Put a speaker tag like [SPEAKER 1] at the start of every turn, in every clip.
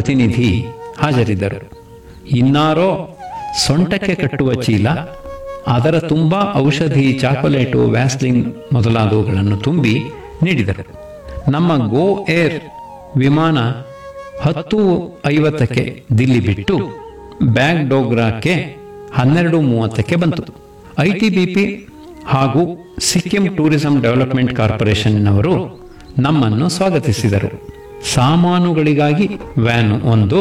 [SPEAKER 1] ಪ್ರತಿನಿಧಿ ಹಾಜರಿದ್ದರು. ಇನ್ನಾರೋ ಸೊಂಟಕ್ಕೆ ಕಟ್ಟುವ ಚೀಲ, ಅದರ ತುಂಬ ಔಷಧಿ, ಚಾಕೊಲೇಟು, ವ್ಯಾಸ್ಲಿನ್ ಮೊದಲಾದವುಗಳನ್ನು ತುಂಬಿ ನೀಡಿದರು. ನಮ್ಮ ಗೋ ಏರ್ ವಿಮಾನ 10:50ಕ್ಕೆ ದಿಲ್ಲಿ ಬಿಟ್ಟು ಬ್ಯಾಗ್ ಡೋಗ್ರಾಕ್ಕೆ 12:30ಕ್ಕೆ ಬಂತು. ಐಟಿಬಿಪಿ ಹಾಗೂ ಸಿಕ್ಕಿಂ ಟೂರಿಸಂ ಡೆವಲಪ್ಮೆಂಟ್ ಕಾರ್ಪೊರೇಷನ್ನವರು ನಮ್ಮನ್ನು ಸ್ವಾಗತಿಸಿದರು. ಸಾಮಾನುಗಳಿಗಾಗಿ ವ್ಯಾನು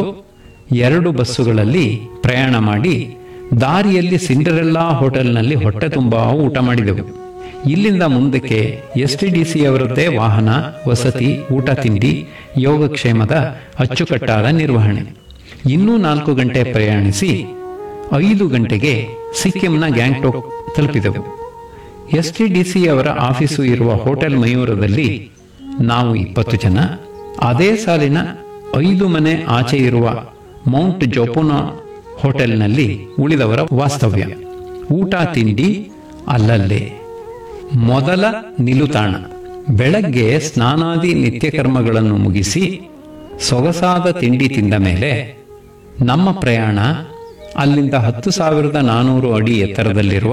[SPEAKER 1] 2 ಬಸ್ಸುಗಳಲ್ಲಿ ಪ್ರಯಾಣ ಮಾಡಿ ದಾರಿಯಲ್ಲಿ ಸಿಂಡರೆಲ್ಲಾ ಹೋಟೆಲ್ನಲ್ಲಿ ಹೊಟ್ಟೆ ತುಂಬಾ ಊಟ ಮಾಡಿದೆವು. ಇಲ್ಲಿಂದ ಮುಂದಕ್ಕೆ ಎಸ್ಟಿಡಿಸಿ ಅವರದ್ದೇ ವಾಹನ, ವಸತಿ, ಊಟ ತಿಂಡಿ, ಯೋಗಕ್ಷೇಮದ ಅಚ್ಚುಕಟ್ಟಾದ ನಿರ್ವಹಣೆ. ಇನ್ನೂ 4 ಗಂಟೆ ಪ್ರಯಾಣಿಸಿ 5 ಗಂಟೆಗೆ ಸಿಕ್ಕಿಂನ ಗ್ಯಾಂಗ್ಟೋಕ್ ತಲುಪಿದೆವು. ಎಸ್ಟಿಡಿಸಿ ಅವರ ಆಫೀಸು ಇರುವ ಹೋಟೆಲ್ ಮಯೂರದಲ್ಲಿ ನಾವು 20 ಜನ, ಅದೇ ಸಾಲಿನ 5 ಮನೆ ಆಚೆ ಇರುವ ಮೌಂಟ್ ಜೋಪುನಾ ಹೋಟೆಲ್ನಲ್ಲಿ ಉಳಿದವರ ವಾಸ್ತವ್ಯ. ಊಟ ತಿಂಡಿ ಅಲ್ಲಲ್ಲೇ. ಮೊದಲ ನಿಲುತಾಣ. ಬೆಳಗ್ಗೆ ಸ್ನಾನಾದಿ ನಿತ್ಯಕರ್ಮಗಳನ್ನು ಮುಗಿಸಿ ಸೊಗಸಾದ ತಿಂಡಿ ತಿಂದ ಮೇಲೆ ನಮ್ಮ ಪ್ರಯಾಣ ಅಲ್ಲಿಂದ 10,400 ಅಡಿ ಎತ್ತರದಲ್ಲಿರುವ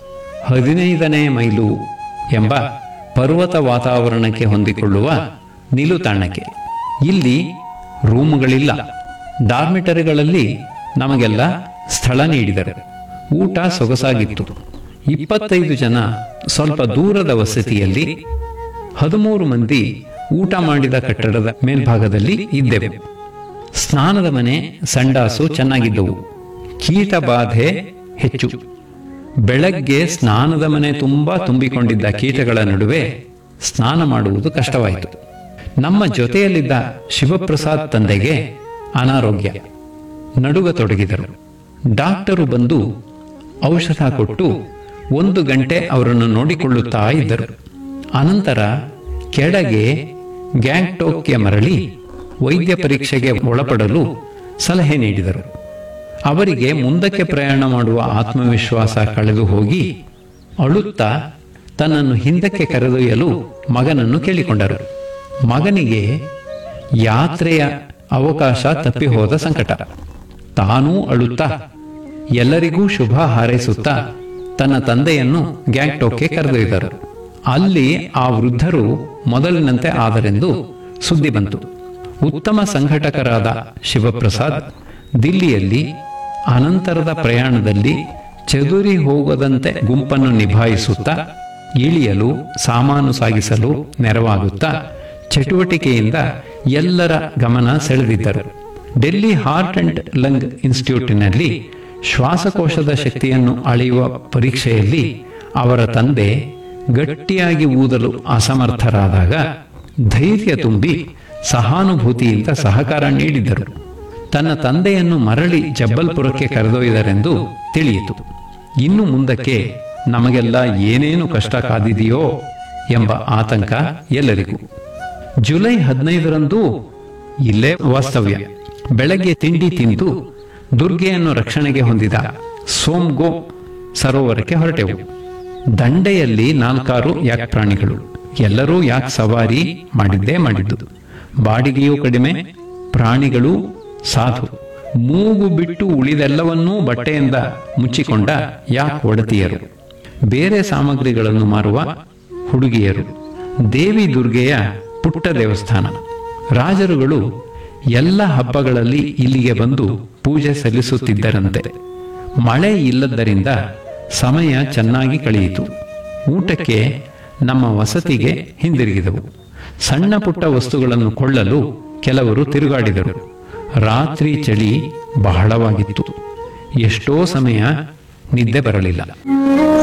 [SPEAKER 1] 15ನೇ ಮೈಲು ಎಂಬ ಪರ್ವತ ವಾತಾವರಣಕ್ಕೆ ಹೊಂದಿಕೊಳ್ಳುವ ನಿಲುತಾಣಕ್ಕೆ. ಇಲ್ಲಿ ರೂಮುಗಳಿಲ್ಲ. ಡಾರ್ಮಿಟರಿಗಳಲ್ಲಿ ನಮಗೆಲ್ಲ ಸ್ಥಳ ನೀಡಿದರು. ಊಟ ಸೊಗಸಾಗಿತ್ತು. 25 ಜನ ಸ್ವಲ್ಪ ದೂರದ ವಸತಿಯಲ್ಲಿ, 13 ಮಂದಿ ಊಟ ಮಾಡಿದ ಕಟ್ಟಡದ ಮೇಲ್ಭಾಗದಲ್ಲಿ ಇದ್ದೆವು. ಸ್ನಾನದ ಮನೆ, ಸಂಡಾಸು ಚೆನ್ನಾಗಿದ್ದವು. ಕೀಟ ಬಾಧೆ ಹೆಚ್ಚು. ಬೆಳಗ್ಗೆ ಸ್ನಾನದ ಮನೆ ತುಂಬಾ ತುಂಬಿಕೊಂಡಿದ್ದ ಕೀಟಗಳ ನಡುವೆ ಸ್ನಾನ ಮಾಡುವುದು ಕಷ್ಟವಾಯಿತು. ನಮ್ಮ ಜೊತೆಯಲ್ಲಿದ್ದ ಶಿವಪ್ರಸಾದ್ ತಂದೆಗೆ ಅನಾರೋಗ್ಯ. ನಡುಗತೊಡಗಿದರು. ಡಾಕ್ಟರು ಬಂದು ಔಷಧ ಕೊಟ್ಟು 1 ಗಂಟೆ ಅವರನ್ನು ನೋಡಿಕೊಳ್ಳುತ್ತಾ ಇದ್ದರು. ಅನಂತರ ಕೆಳಗೆ ಗ್ಯಾಂಗ್ಟೋಕ್ಗೆ ಮರಳಿ ವೈದ್ಯ ಪರೀಕ್ಷೆಗೆ ಒಳಪಡಲು ಸಲಹೆ ನೀಡಿದರು. ಅವರಿಗೆ ಮುಂದಕ್ಕೆ ಪ್ರಯಾಣ ಮಾಡುವ ಆತ್ಮವಿಶ್ವಾಸ ಕಳೆದು ಹೋಗಿ ಅಳುತ್ತಾ ತನ್ನನ್ನು ಹಿಂದಕ್ಕೆ ಕರೆದೊಯ್ಯಲು ಮಗನನ್ನು ಕೇಳಿಕೊಂಡರು. ಮಗನಿಗೆ ಯಾತ್ರೆಯ ಅವಕಾಶ ತಪ್ಪಿ ಹೋದ ಸಂಕಟ. ತಾನೂ ಅಳುತ್ತಾ ಎಲ್ಲರಿಗೂ ಶುಭ ಹಾರೈಸುತ್ತಾ ತನ್ನ ತಂದೆಯನ್ನು ಗ್ಯಾಂಗ್ಟೋಕ್ಗೆ ಕರೆದೊಯ್ದರು. ಅಲ್ಲಿ ಆ ವೃದ್ಧರು ಮೊದಲಿನಂತೆ ಆದರೆಂದು ಸುದ್ದಿ ಬಂತು. ಉತ್ತಮ ಸಂಘಟಕರಾದ ಶಿವಪ್ರಸಾದ್ ದಿಲ್ಲಿಯಲ್ಲಿ ಅನಂತರದ ಪ್ರಯಾಣದಲ್ಲಿ ಚದುರಿ ಹೋಗದಂತೆ ಗುಂಪನ್ನು ನಿಭಾಯಿಸುತ್ತಾ, ಇಳಿಯಲು, ಸಾಮಾನು ಸಾಗಿಸಲು ನೆರವಾಗುತ್ತಾ ಚಟುವಟಿಕೆಯಿಂದ ಎಲ್ಲರ ಗಮನ ಸೆಳೆದಿದ್ದರು. ಡೆಲ್ಲಿ ಹಾರ್ಟ್ ಅಂಡ್ ಲಂಗ್ ಇನ್ಸ್ಟಿಟ್ಯೂಟಿನಲ್ಲಿ ಶ್ವಾಸಕೋಶದ ಶಕ್ತಿಯನ್ನು ಅಳೆಯುವ ಪರೀಕ್ಷೆಯಲ್ಲಿ ಅವರ ತಂದೆ ಗಟ್ಟಿಯಾಗಿ ಊದಲು ಅಸಮರ್ಥರಾದಾಗ ಧೈರ್ಯ ತುಂಬಿ ಸಹಾನುಭೂತಿಯಿಂದ ಸಹಕಾರ ನೀಡಿದ್ದರು. ತನ್ನ ತಂದೆಯನ್ನು ಮರಳಿ ಜಬ್ಬಲ್ಪುರಕ್ಕೆ ಕರೆದೊಯ್ದರೆಂದು ತಿಳಿಯಿತು. ಇನ್ನು ಮುಂದಕ್ಕೆ ನಮಗೆಲ್ಲ ಏನೇನು ಕಷ್ಟ ಕಾದಿದೆಯೋ ಎಂಬ ಆತಂಕ ಎಲ್ಲರಿಗೂ. ಜುಲೈ 15ರಂದು ಇಲ್ಲೇ ವಾಸ್ತವ್ಯ. ಬೆಳಗ್ಗೆ ತಿಂಡಿ ತಿಂದು ದುರ್ಗೆಯನ್ನು ರಕ್ಷಣೆಗೆ ಹೊಂದಿದ ಸೋಮ್ಗೋ ಸರೋವರಕ್ಕೆ ಹೊರಟೆವು. ದಂಡೆಯಲ್ಲಿ 4 ಯಾಕ್ ಪ್ರಾಣಿಗಳು. ಎಲ್ಲರೂ ಯಾಕ್ ಸವಾರಿ ಮಾಡಿದ್ದು. ಬಾಡಿಗೆಯೂ ಕಡಿಮೆ, ಪ್ರಾಣಿಗಳು ಸಾಧು. ಮೂಗು ಬಿಟ್ಟು ಉಳಿದೆಲ್ಲವನ್ನೂ ಬಟ್ಟೆಯಿಂದ ಮುಚ್ಚಿಕೊಂಡ ಯಾಕ್ ಒಡತಿಯರು, ಬೇರೆ ಸಾಮಗ್ರಿಗಳನ್ನು ಮಾರುವ ಹುಡುಗಿಯರು, ದೇವಿ ದುರ್ಗೆಯ ಪುಟ್ಟ ದೇವಸ್ಥಾನ. ರಾಜರುಗಳು ಎಲ್ಲ ಹಬ್ಬಗಳಲ್ಲಿ ಇಲ್ಲಿಗೆ ಬಂದು ಪೂಜೆ ಸಲ್ಲಿಸುತ್ತಿದ್ದರಂತೆ. ಮಳೆ ಇಲ್ಲದ್ದರಿಂದ ಸಮಯ ಚೆನ್ನಾಗಿ ಕಳೆಯಿತು. ಊಟಕ್ಕೆ ನಮ್ಮ ವಸತಿಗೆ ಹಿಂದಿರುಗಿದವು. ಸಣ್ಣ ಪುಟ್ಟ ವಸ್ತುಗಳನ್ನು ಕೊಳ್ಳಲು ಕೆಲವರು ತಿರುಗಾಡಿದರು. ರಾತ್ರಿ ಚಳಿ ಬಹಳವಾಗಿತ್ತು. ಎಷ್ಟೋ ಸಮಯ ನಿದ್ದೆ ಬರಲಿಲ್ಲ.